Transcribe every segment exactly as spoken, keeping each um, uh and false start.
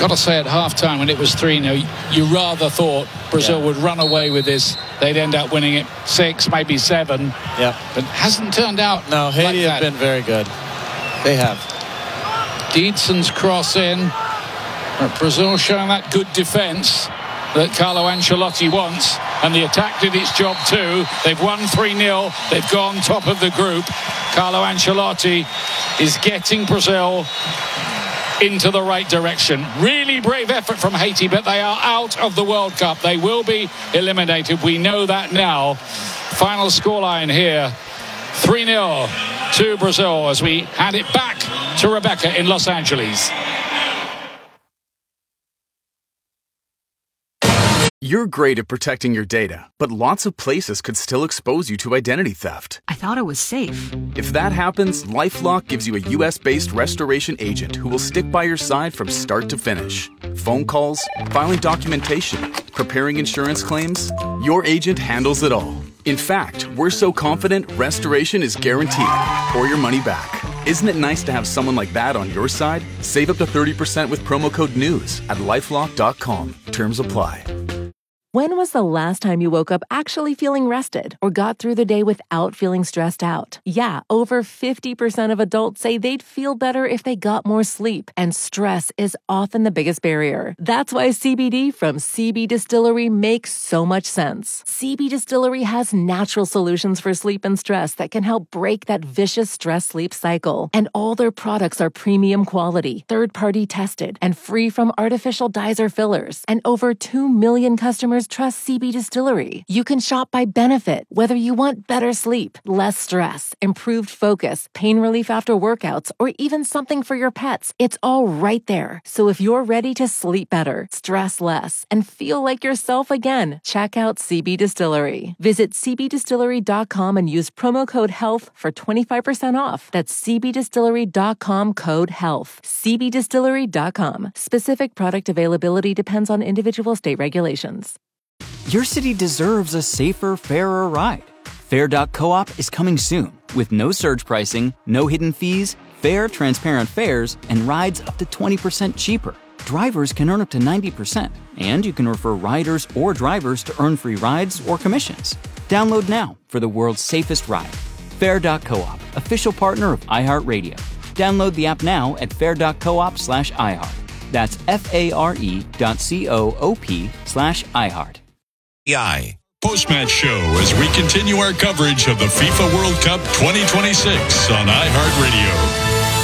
got to say, at half-time when it was three nil, you rather thought Brazil yeah. would run away with this. They'd end up winning it six, maybe seven. Yeah. But it hasn't turned out No, Haiti like have that. been very good. They have. Deedson's cross in. But Brazil showing that good defence that Carlo Ancelotti wants. And the attack did its job too. They've won three nil. They've gone top of the group. Carlo Ancelotti is getting Brazil into the right direction. Really brave effort from Haiti, but they are out of the World Cup. They will be eliminated. We know that now. Final scoreline here, three nil to Brazil as we hand it back to Rebecca in Los Angeles. You're great at protecting your data, but lots of places could still expose you to identity theft. I thought it was safe. If that happens, LifeLock gives you a U S-based restoration agent who will stick by your side from start to finish. Phone calls, filing documentation, preparing insurance claims, your agent handles it all. In fact, we're so confident restoration is guaranteed or your money back. Isn't it nice to have someone like that on your side? Save up to thirty percent with promo code NEWS at lifelock dot com. Terms apply. When was the last time you woke up actually feeling rested or got through the day without feeling stressed out? Yeah, over fifty percent of adults say they'd feel better if they got more sleep, and stress is often the biggest barrier. That's why C B D from C B Distillery makes so much sense. C B Distillery has natural solutions for sleep and stress that can help break that vicious stress-sleep cycle. And all their products are premium quality, third-party tested, and free from artificial dyes or fillers. And over two million customers trust C B Distillery. You can shop by benefit, whether you want better sleep, less stress, improved focus, pain relief after workouts, or even something for your pets. It's all right there. So if you're ready to sleep better, stress less, and feel like yourself again, check out C B Distillery. Visit c b distillery dot com and use promo code HEALTH for twenty-five percent off. That's c b distillery dot com code HEALTH. c b distillery dot com. Specific product availability depends on individual state regulations. Your city deserves a safer, fairer ride. Fair dot coop is coming soon with no surge pricing, no hidden fees, fair, transparent fares, and rides up to twenty percent cheaper. Drivers can earn up to ninety percent, and you can refer riders or drivers to earn free rides or commissions. Download now for the world's safest ride. Fair dot coop, official partner of iHeartRadio. Download the app now at fair dot coop slash iHeart. That's F-A-R-E dot C-O-O-P slash iHeart. I. Post-match show as we continue our coverage of the FIFA World Cup twenty twenty-six on iHeartRadio.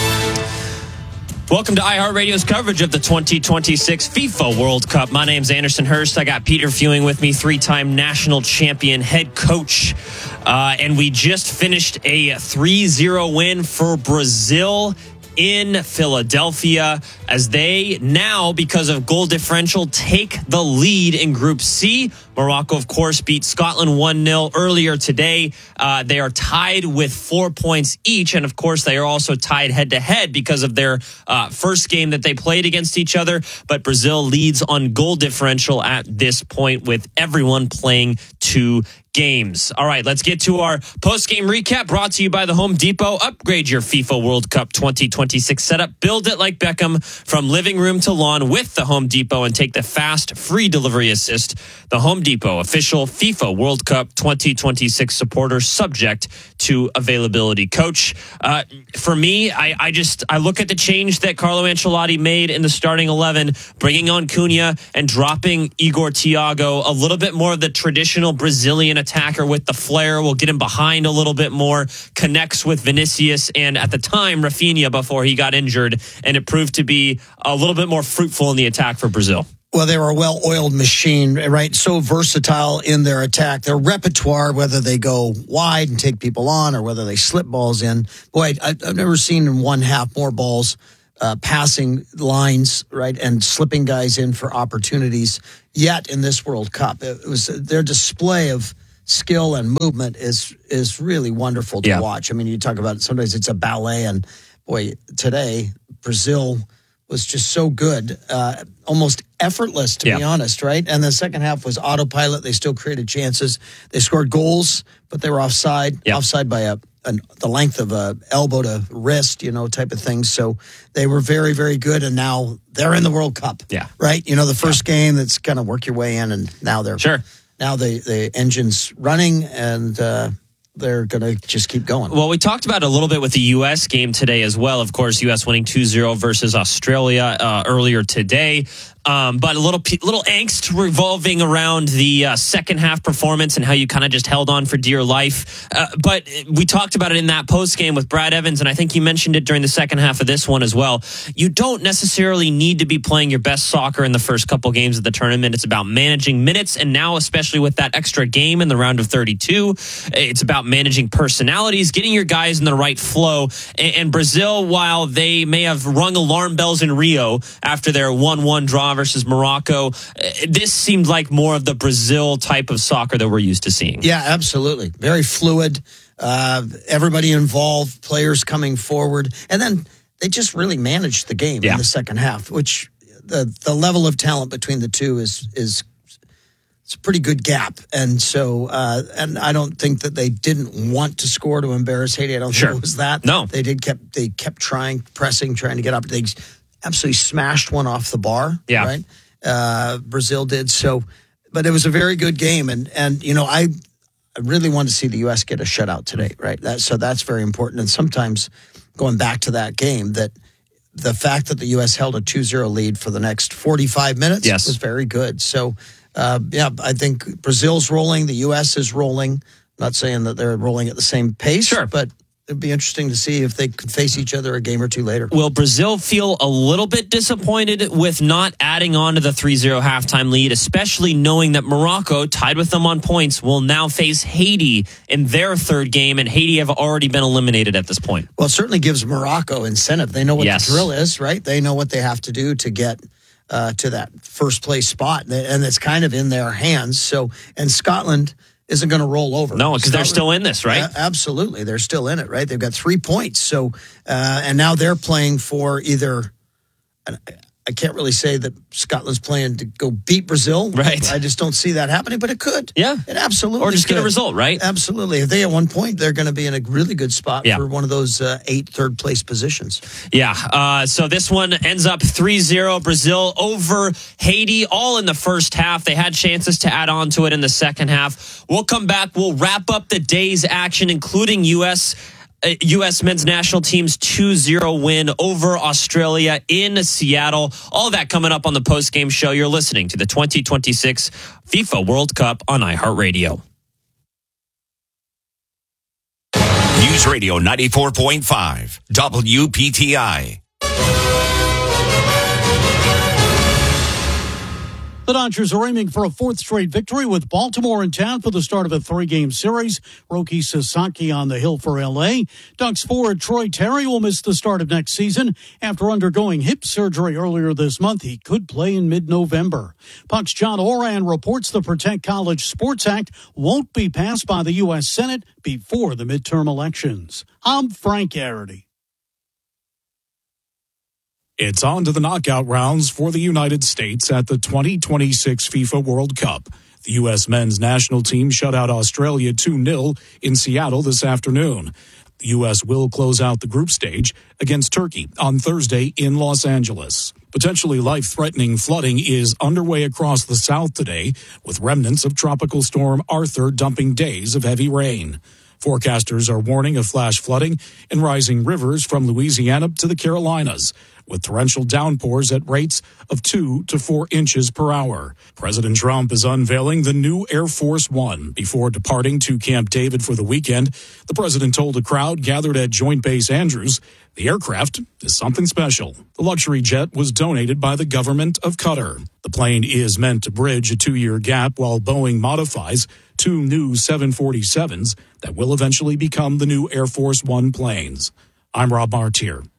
Welcome to iHeartRadio's coverage of the twenty twenty-six FIFA World Cup. My name's Anderson Hurst. I got Peter Fewing with me, three-time national champion head coach. Uh, and we just finished a three zero win for Brazil in Philadelphia as they now, because of goal differential, take the lead in Group C. Morocco, of course, beat Scotland one nil earlier today. Uh, they are tied with four points each. And, of course, they are also tied head-to-head because of their uh, first game that they played against each other. But Brazil leads on goal differential at this point with everyone playing two games. All right, let's get to our post-game recap brought to you by the Home Depot. Upgrade your FIFA World Cup twenty twenty-six setup. Build it like Beckham from living room to lawn with the Home Depot and take the fast, free delivery assist. The Home Depot, official FIFA World Cup twenty twenty-six supporter, subject to availability. Coach, uh, for me, I, I just I look at the change that Carlo Ancelotti made in the starting eleven, bringing on Cunha and dropping Igor Thiago, a little bit more of the traditional Brazilian attacker with the flair. We'll get him behind a little bit more, connects with Vinicius and at the time Rafinha before he got injured, and it proved to be a little bit more fruitful in the attack for Brazil. Well, they were a well-oiled machine, right? So versatile in their attack. Their repertoire, whether they go wide and take people on or whether they slip balls in. Boy, I've never seen in one half more balls uh, passing lines, right, and slipping guys in for opportunities yet in this World Cup. It was their display of skill and movement is is really wonderful to yeah. watch. I mean, you talk about it, sometimes it's a ballet, and boy, today Brazil was just so good, uh, almost effortless, to yeah. be honest, right? And the second half was autopilot. They still created chances. They scored goals, but they were offside, yeah. offside by a an, the length of a elbow to wrist, you know, type of thing. So they were very, very good, and now they're in the World Cup. Yeah, right. You know, the first yeah. game that's kind of work your way in, and now they're sure. Now the the engine's running, and uh, they're going to just keep going. Well, we talked about it a little bit with the U S game today as well. Of course, U S winning two zero versus Australia uh, earlier today. Um, but a little little angst revolving around the uh, second half performance and how you kind of just held on for dear life. Uh, but we talked about it in that post game with Brad Evans, and I think he mentioned it during the second half of this one as well. You don't necessarily need to be playing your best soccer in the first couple games of the tournament. It's about managing minutes, and now especially with that extra game in the round of thirty-two, it's about managing personalities, getting your guys in the right flow. And, and Brazil, while they may have rung alarm bells in Rio after their one one draw versus Morocco, this seemed like more of the Brazil type of soccer that we're used to seeing. Yeah, absolutely. Very fluid. Uh, everybody involved, players coming forward. And then they just really managed the game yeah. in the second half, which the the level of talent between the two is is it's a pretty good gap. And so, uh, and I don't think that they didn't want to score to embarrass Haiti. I don't sure. think it was that. No. They did kept they kept trying, pressing, trying to get up. They absolutely smashed one off the bar. Yeah. Right. Uh, Brazil did. So, but it was a very good game. And, and, you know, I, I really wanted to see the U S get a shutout today. Right. That, so that's very important. And sometimes going back to that game, that the fact that the U S held a two zero lead for the next forty-five minutes yes. was very good. So, uh, yeah, I think Brazil's rolling. The U S is rolling. I'm not saying that they're rolling at the same pace, sure. but it'd be interesting to see if they could face each other a game or two later. Will Brazil feel a little bit disappointed with not adding on to the three zero halftime lead, especially knowing that Morocco, tied with them on points, will now face Haiti in their third game, and Haiti have already been eliminated at this point? Well, it certainly gives Morocco incentive. They know what yes. the drill is, right? They know what they have to do to get uh, to that first place spot, and it's kind of in their hands. So, and Scotland isn't going to roll over. No, because they're still in this, right? Uh, absolutely. They're still in it, right? They've got three points. So, uh, and now they're playing for either, I can't really say that Scotland's playing to go beat Brazil. Right. I just don't see that happening, but it could. Yeah. It absolutely Or just could. get a result, right? Absolutely. If they at one point, they're going to be in a really good spot yeah. for one of those uh, eight third place positions. Yeah. Uh, so this one ends up three zero Brazil over Haiti, all in the first half. They had chances to add on to it in the second half. We'll come back. We'll wrap up the day's action, including U S U S men's national team's two zero win over Australia in Seattle. All that coming up on the post-game show. You're listening to the twenty twenty-six FIFA World Cup on iHeartRadio. News Radio ninety-four point five, W P T I. The Dodgers are aiming for a fourth straight victory with Baltimore in town for the start of a three-game series. Roki Sasaki on the hill for L A. Ducks forward Troy Terry will miss the start of next season. After undergoing hip surgery earlier this month, he could play in mid-November. Puck's John Oran reports the Protect College Sports Act won't be passed by the U S Senate before the midterm elections. I'm Frank Garrity. It's on to the knockout rounds for the United States at the twenty twenty-six FIFA World Cup. The U S men's national team shut out Australia two nil in Seattle this afternoon. The U S will close out the group stage against Turkey on Thursday in Los Angeles. Potentially life-threatening flooding is underway across the South today, with remnants of Tropical Storm Arthur dumping days of heavy rain. Forecasters are warning of flash flooding in rising rivers from Louisiana to the Carolinas, with torrential downpours at rates of two to four inches per hour. President Trump is unveiling the new Air Force One. Before departing to Camp David for the weekend, the president told a crowd gathered at Joint Base Andrews the aircraft is something special. The luxury jet was donated by the government of Qatar. The plane is meant to bridge a two-year gap while Boeing modifies two new seven forty-sevens that will eventually become the new Air Force One planes. I'm Rob Martier.